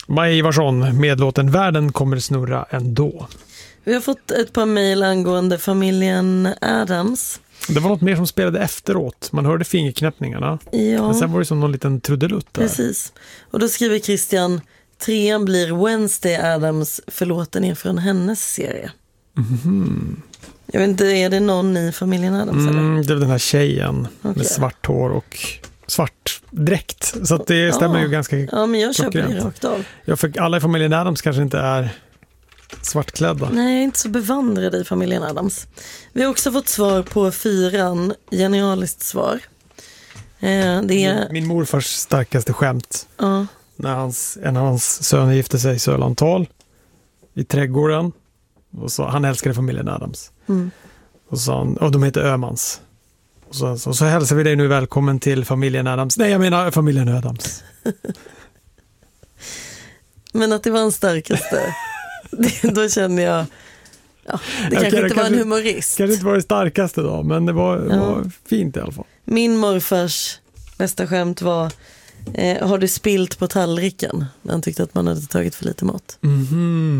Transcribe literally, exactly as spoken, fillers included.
Maj Ivarsson med låten Världen kommer snurra ändå. Vi har fått ett par mejl angående familjen Addams. Det var något mer som spelade efteråt. Man hörde fingerknäppningarna. Ja. Men sen var det som någon liten trudelutt där. Precis. Och då skriver Christian, trean blir Wednesday Addams, förlåten er från hennes serie. Mm. Jag vet inte, är det någon i familjen Addams? Mm, eller? det är den här tjejen Okay. med svart hår och svart dräkt. Så att det stämmer ja. ju ganska. Ja, men jag köper klockrent. det rakt av. Ja, för alla i familjen Addams kanske inte är svartklädda. Nej, jag är inte så bevandrad i familjen Addams. Vi har också fått svar på fyran, genialiskt svar. Eh, det är... Min, min morfars starkaste skämt. Ja. När hans, en av hans söner gifte sig i Sölantal i trädgården. Och så, han älskade familjen Addams. Mm. Och, så han, och de heter Ömans. Och så, så, så hälsar vi dig nu välkommen till familjen Addams. Nej, jag menar familjen Addams. Men att det var en starkaste, det, då känner jag, ja, det kanske Okej, inte var en kanske- humorist. Kanske inte var det starkaste då, men det var, Ja. var fint i alla fall. Min morfars bästa skämt var, eh, har du spilt på tallriken? Han tyckte att man hade tagit för lite mat. Mhm.